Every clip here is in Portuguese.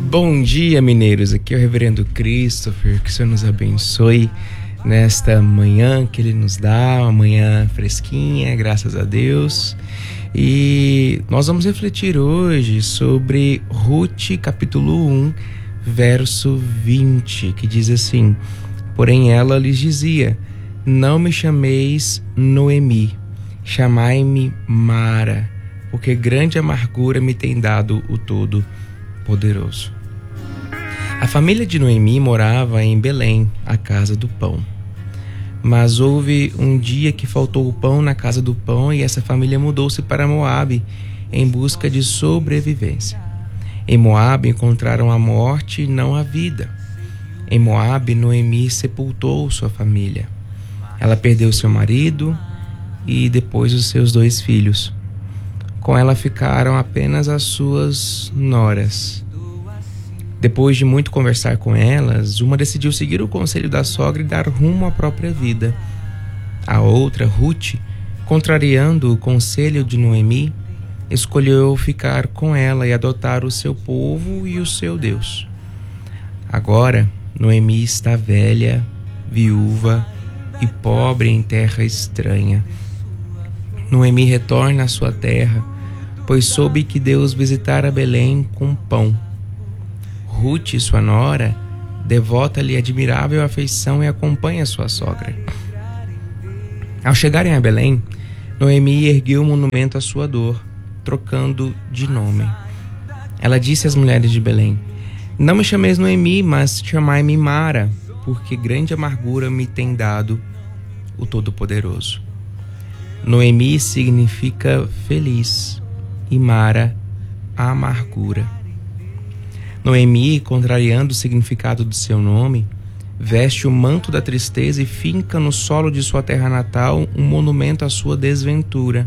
Bom dia, mineiros. Aqui é o Reverendo Christopher. Que o Senhor nos abençoe nesta manhã que Ele nos dá, uma manhã fresquinha, graças a Deus. E nós vamos refletir hoje sobre Ruth, capítulo 1, verso 20, que diz assim: porém ela lhes dizia: não me chameis Noemi, chamai-me Mara, porque grande amargura me tem dado o Todo-Poderoso. A família de Noemi morava em Belém, a casa do pão. Mas houve um dia que faltou o pão na casa do pão e essa família mudou-se para Moabe em busca de sobrevivência. Em Moabe encontraram a morte e não a vida. Em Moabe, Noemi sepultou sua família. Ela perdeu seu marido e depois os seus 2 filhos. Com ela ficaram apenas as suas noras. Depois de muito conversar com elas, uma decidiu seguir o conselho da sogra e dar rumo à própria vida. A outra, Ruth, contrariando o conselho de Noemi, escolheu ficar com ela e adotar o seu povo e o seu Deus. Agora, Noemi está velha, viúva e pobre em terra estranha. Noemi retorna à sua terra, pois soube que Deus visitara Belém com pão. Ruth, sua nora, devota-lhe admirável afeição e acompanha sua sogra. Ao chegarem a Belém, Noemi ergueu um monumento à sua dor, trocando de nome. Ela disse às mulheres de Belém: não me chameis Noemi, mas chamai-me Mara, porque grande amargura me tem dado o Todo-Poderoso. Noemi significa feliz e Mara, a amargura. Noemi, contrariando o significado do seu nome, veste o manto da tristeza e finca no solo de sua terra natal um monumento à sua desventura.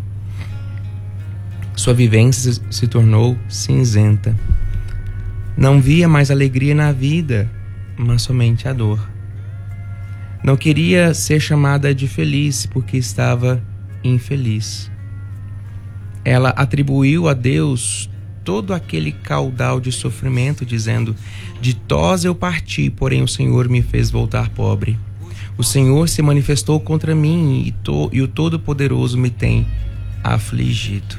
Sua vivência se tornou cinzenta. Não via mais alegria na vida, mas somente a dor. Não queria ser chamada de feliz porque estava infeliz. Ela atribuiu a Deus todo aquele caudal de sofrimento, dizendo: ditosa eu parti, porém o Senhor me fez voltar pobre. O Senhor se manifestou contra mim e o Todo-Poderoso me tem afligido.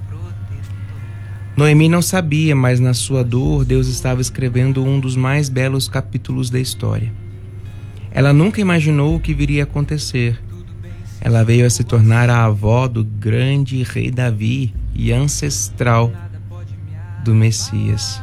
Noemi não sabia, mas na sua dor Deus estava escrevendo um dos mais belos capítulos da história. Ela nunca imaginou o que viria a acontecer. Ela veio a se tornar a avó do grande rei Davi e ancestral do Messias.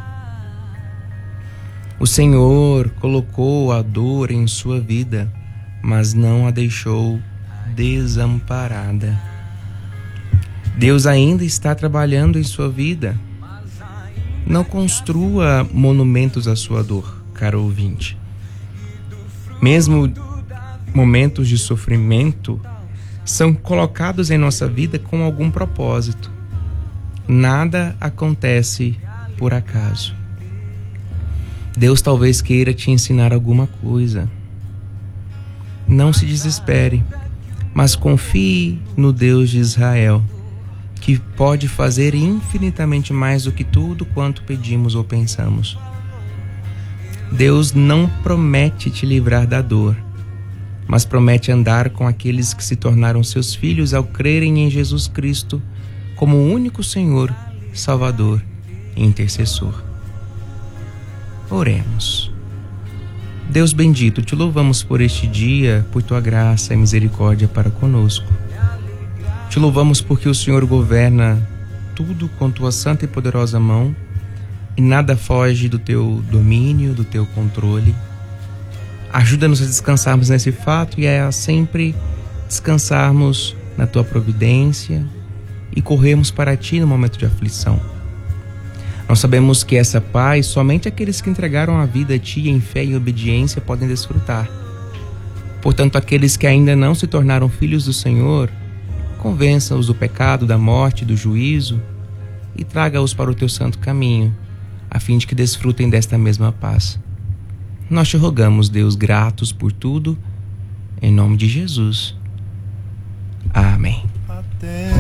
O Senhor colocou a dor em sua vida, mas não a deixou desamparada. Deus ainda está trabalhando em sua vida. Não construa monumentos à sua dor, caro ouvinte. Mesmo momentos de sofrimento são colocados em nossa vida com algum propósito. Nada acontece por acaso. Deus talvez queira te ensinar alguma coisa. Não se desespere, mas confie no Deus de Israel, que pode fazer infinitamente mais do que tudo quanto pedimos ou pensamos. Deus não promete te livrar da dor, mas promete andar com aqueles que se tornaram seus filhos ao crerem em Jesus Cristo como o único Senhor, Salvador e Intercessor. Oremos. Deus bendito, te louvamos por este dia, por tua graça e misericórdia para conosco. Te louvamos porque o Senhor governa tudo com tua santa e poderosa mão e nada foge do teu domínio, do teu controle. Ajuda-nos a descansarmos nesse fato e a sempre descansarmos na tua providência e corrermos para ti no momento de aflição. Nós sabemos que essa paz somente aqueles que entregaram a vida a ti em fé e obediência podem desfrutar. Portanto, aqueles que ainda não se tornaram filhos do Senhor, convença-os do pecado, da morte, do juízo e traga-os para o teu santo caminho, a fim de que desfrutem desta mesma paz. Nós te rogamos, Deus, gratos por tudo, em nome de Jesus. Amém.